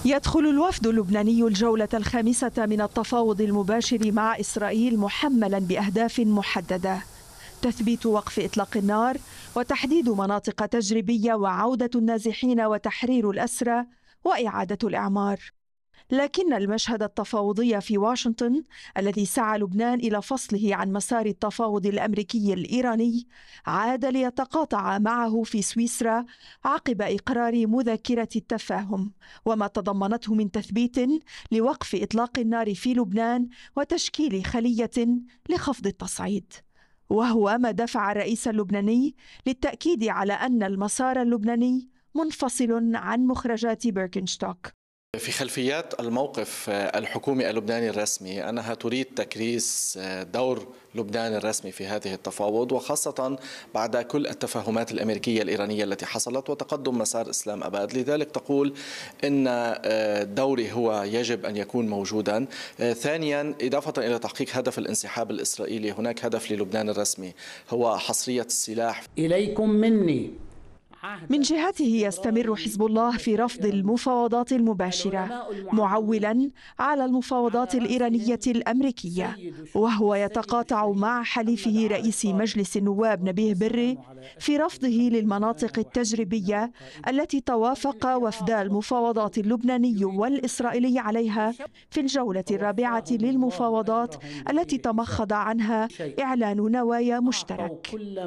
يدخل الوفد اللبناني الجولة الخامسة من التفاوض المباشر مع إسرائيل محملا بأهداف محددة: تثبيت وقف إطلاق النار، وتحديد مناطق تجريبية، وعودة النازحين، وتحرير الأسرى، وإعادة الإعمار. لكن المشهد التفاوضي في واشنطن، الذي سعى لبنان إلى فصله عن مسار التفاوض الأمريكي الإيراني، عاد ليتقاطع معه في سويسرا عقب إقرار مذكرة التفاهم وما تضمنته من تثبيت لوقف إطلاق النار في لبنان وتشكيل خلية لخفض التصعيد، وهو ما دفع الرئيس اللبناني للتأكيد على أن المسار اللبناني منفصل عن مخرجات بيركنستوك. في خلفيات الموقف الحكومي اللبناني الرسمي أنها تريد تكريس دور لبنان الرسمي في هذه التفاوض، وخاصة بعد كل التفاهمات الأمريكية الإيرانية التي حصلت وتقدم مسار إسلام أباد. لذلك تقول إن دوري هو يجب أن يكون موجودا. ثانيا، إضافة إلى تحقيق هدف الانسحاب الإسرائيلي، هناك هدف للبنان الرسمي هو حصرية السلاح. إليكم مني. من جهته يستمر حزب الله في رفض المفاوضات المباشرة، معولا على المفاوضات الإيرانية الأمريكية، وهو يتقاطع مع حليفه رئيس مجلس النواب نبيه بري في رفضه للمناطق التجريبية التي توافق وفدا المفاوضات اللبناني والإسرائيلي عليها في الجولة الرابعة للمفاوضات التي تمخض عنها إعلان نوايا مشترك.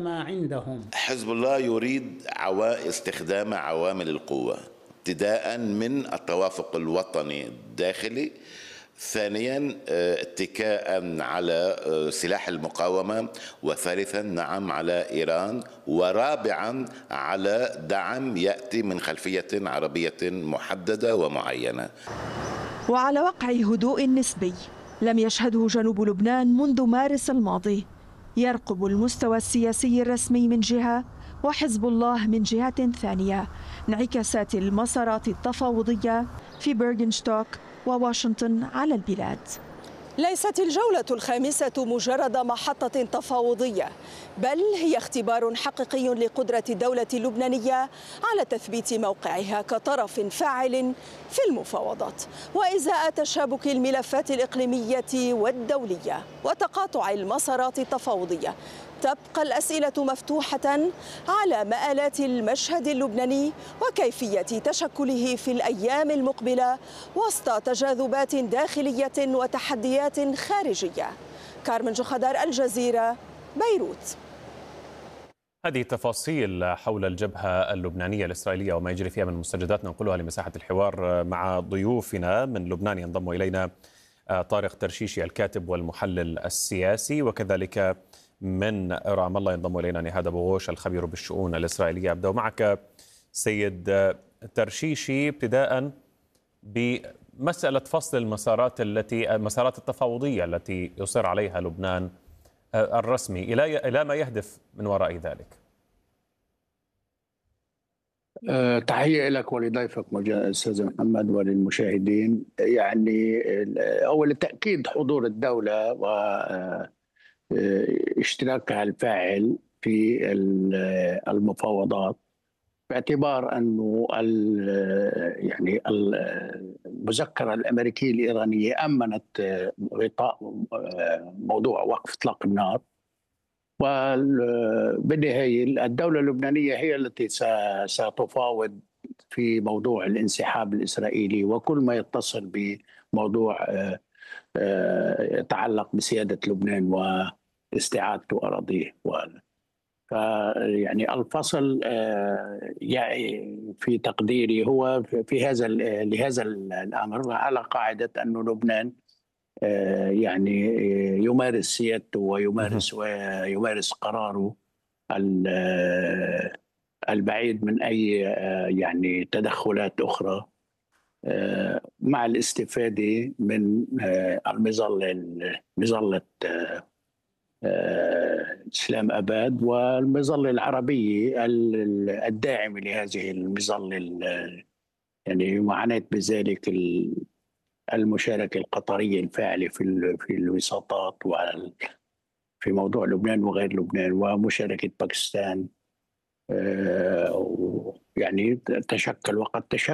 حزب الله يريد استخدام عوامل القوة، ابتداء من التوافق الوطني الداخلي، ثانيا اتكاء على سلاح المقاومة، وثالثا نعم على إيران، ورابعا على دعم يأتي من خلفية عربية محددة ومعينة. وعلى وقع هدوء نسبي لم يشهده جنوب لبنان منذ مارس الماضي، يرقب المستوى السياسي الرسمي من جهة وحزب الله من جهة ثانية انعكاسات المسارات التفاوضية في بيرغنشتوك وواشنطن على البلاد. ليست الجولة الخامسة مجرد محطة تفاوضية، بل هي اختبار حقيقي لقدرة الدولة اللبنانية على تثبيت موقعها كطرف فاعل في المفاوضات، وإزاء تشابك الملفات الإقليمية والدولية وتقاطع المسارات التفاوضية. تبقى الأسئلة مفتوحة على مآلات المشهد اللبناني وكيفية تشكله في الأيام المقبلة وسط تجاذبات داخلية وتحديات خارجية. كارمن جخدار، الجزيرة، بيروت. هذه التفاصيل حول الجبهة اللبنانية الإسرائيلية وما يجري فيها من مستجدات ننقلها لمساحة الحوار مع ضيوفنا. من لبنان ينضم إلينا طارق ترشيشي الكاتب والمحلل السياسي، وكذلك من رام الله ينضم إلينا نهاد أبو غوش الخبير بالشؤون الإسرائيلية. أبدأ معك سيد ترشيشي، ابتداء بمسألة فصل المسارات التفاوضية التي يصر عليها لبنان الرسمي، إلى ما يهدف من وراء ذلك؟ تحية لك ولضيفك أستاذ محمد وللمشاهدين. يعني أول تأكيد حضور الدولة واشتراكها الفاعل في المفاوضات، باعتبار أنه يعني المذكرة الأمريكية الإيرانية أمنت غطاء موضوع وقف إطلاق النار، وبالنهاية الدولة اللبنانية هي التي ستفاوض في موضوع الانسحاب الإسرائيلي وكل ما يتصل بموضوع يتعلق بسيادة لبنان واستعادته أراضيه. يعني الفصل في تقديري هو في لهذا الأمر على قاعدة أن لبنان يعني يمارس سيادته ويمارس قراره البعيد من أي يعني تدخلات أخرى، مع الاستفادة من مظلة إسلام أباد والمظلة العربية الداعمة لهذه المظلة، يعني وعنيت بذلك المشاركة القطرية الفاعلة في الوساطات في موضوع لبنان وغير لبنان، ومشاركة باكستان. يعني تشكل وقد تشكل